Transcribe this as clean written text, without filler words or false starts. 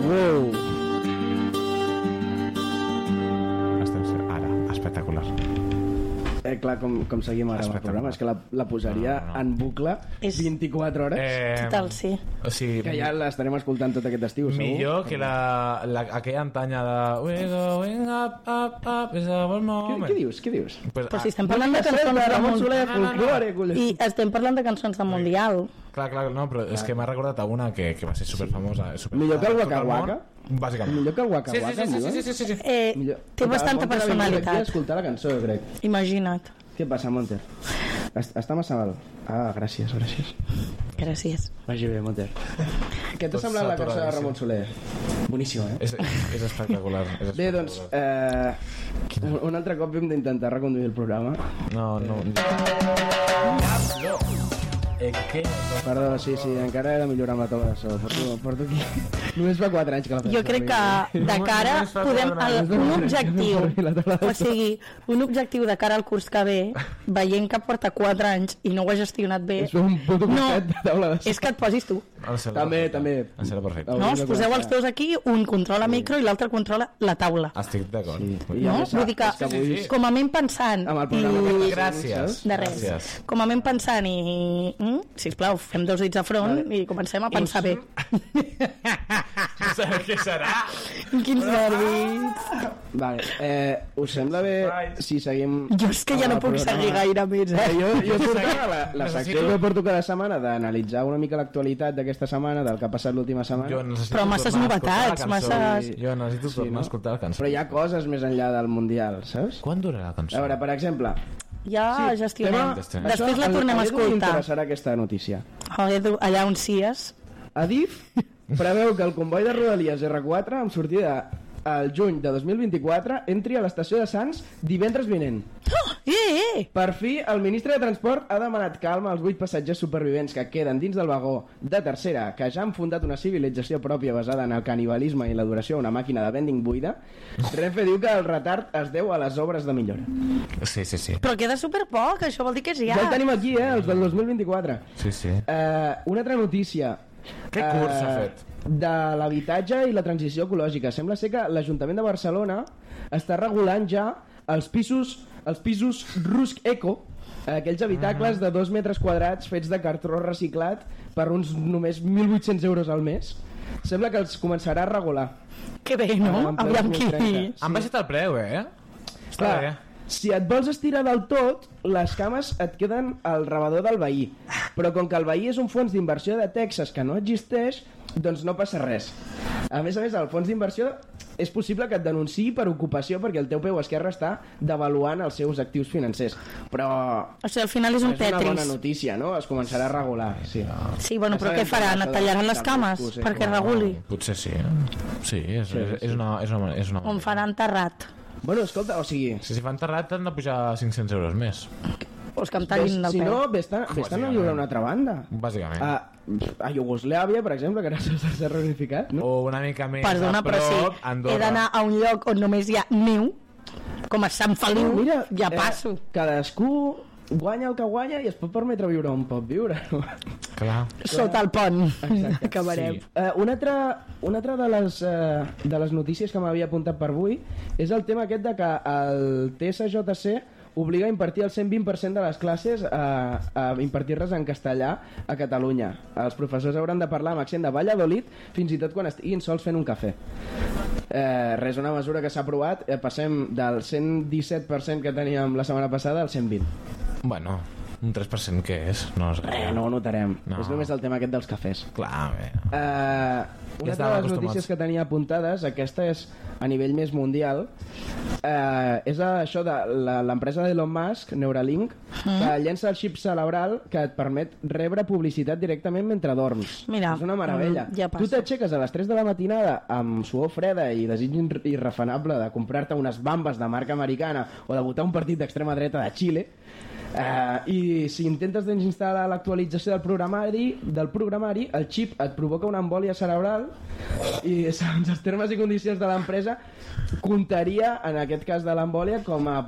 Ara, espectacular. Clar, com seguim ara amb el programa, és que la posaria en bucle 24 hores. Total, sí. O sigui, que ja l'estarem escoltant tot aquest estiu, segur. Millor que aquella antanya de we're going up, up, up is our moment. Què dius? Pues, Però si estem parlant de cançons de Ramon Soler, Mundial folklore, collons. i estem parlant de cançons de Mundial. Clar, no, però és que m'ha recordat a una que va ser superfamosa. Millor que el Waka Waka? Bàsicament. Millor que el Waka Waka? Sí. Té bastanta personalitat. Aquí a escoltar la cançó, jo crec. Imagina't. Què passa, Monter? Està massa mal. Gràcies. Gràcies. Vagi bé, Monter. Què t'ha semblat la cançó de Ramon Soler? Boníssima, És espectacular. Bé, doncs, un altre cop hem d'intentar reconduir el programa. No. Perdó, sí, encara he de millorar amb la taula de so. Porto aquí. Només fa 4 anys que la fem. Jo crec que de cara podem... Un objectiu, o sigui, un objectiu de cara al curs que ve, veient que porta 4 anys i no ho ha gestionat bé... És un puto costat de taula de so. És que et posis tu. També. En serà perfecte. No? Us poseu els dos aquí, un controla micro i l'altre controla la taula. Estic d'acord. No? Vull dir que, com a ment pensant... Gràcies. De res. Com a ment pensant i... Sisplau, fem 2 dits a front i comencem a pensar bé. Què serà? Quins nervis. Vale, us sembla bé si seguim... Jo és que ja no puc seguir gaire més, Jo portava la secció que porto cada setmana d'analitzar una mica l'actualitat d'aquesta setmana, del que ha passat l'última setmana. Però masses novetats, masses... Jo necessito tornar a escoltar la cançó. Però hi ha coses més enllà del Mundial, saps? Quan dura la cançó? A veure, per exemple... Ja gestionem. Després la tornem a escoltar. M'interessarà aquesta notícia. Edu, allà on sies. Adif preveu que el comboi de Rodalies R4 amb sortida al juny de 2024 entri a l'estació de Sants divendres vinent. Per fi, el ministre de Transport ha demanat calma als 8 passatgers supervivents que queden dins del vagó de tercera, que ja han fundat una civilització pròpia basada en el canibalisme i l'adoració a una màquina de vending buida. Renfe diu que el retard es deu a les obres de millora. Sí. Però queda superpoc, això vol dir que és ja. Ja el tenim aquí, els del 2024. Sí. Una altra notícia. Què curs s'ha fet? De l'habitatge i la transició ecològica. Sembla ser que l'Ajuntament de Barcelona està regulant ja els pisos Rusk Eco, aquells habitacles de 2 metres quadrats fets de cartró reciclat per uns només 1.800 euros al mes. Sembla que els començarà a regular. Que bé, no? Aviam qui... Han baixat el preu, Està bé. Si et vols estirar del tot, les cames et queden al rebedor del veí. Però com que el veí és un fons d'inversió de Texas que no existeix, doncs no passa res. A més, el fons d'inversió és possible que et denunciï per ocupació perquè el teu peu esquerre està devaluant els seus actius financers. Però... O sigui, al final és un Tetris. És una bona notícia, no? Es començarà a regular. Sí, bueno, però què faran? Et tallaran les cames perquè reguli? Potser sí. Sí, és una... On faran terrat. Bueno, escolta, o sigui... Si fan terrat han de pujar 500 euros més. O és que em tallin del peu. Si no, vés-te'n a viure a una altra banda. Bàsicament. A Iugoslàvia, per exemple, que ara s'ha reunificat, no? O una mica més Perdona, a prop, però sí, Andorra. he d'anar a un lloc on només hi ha neu, com a Sant Feliu, ja passo. Cadascú guanya el que guanya i es pot permetre viure on pot viure. Clar. Sota el pont. Acabarem. Sí. Una altra de les notícies que m'havia apuntat per avui és el tema aquest de que el TSJC obliga a impartir el 120% de les classes a impartir-les en castellà a Catalunya. Els professors hauran de parlar amb accent de Valladolid fins i tot quan estiguin sols fent un cafè. Una mesura que s'ha aprovat. Passem del 117% que teníem la setmana passada al 120%. Bueno, un 3% què és? No és gaire. No ho notarem. No. És només el tema aquest dels cafès. Clar, bé. Una de les notícies que tenia apuntades, aquesta és a nivell més mundial, és això de l'empresa d'Elon Musk, Neuralink, que llença el xip cerebral que et permet rebre publicitat directament mentre dorms. Mira, és una meravella. Ja tu t'aixeques a les 3 de la matinada amb suor freda i desig irrefanable de comprar-te unes bambes de marca americana o de votar un partit d'extrema dreta de Xile, i si intentes desinstal·lar l'actualització del programari, el xip et provoca una embòlia cerebral i segons els termes i condicions de l'empresa comptaria, en aquest cas de l'embòlia, com a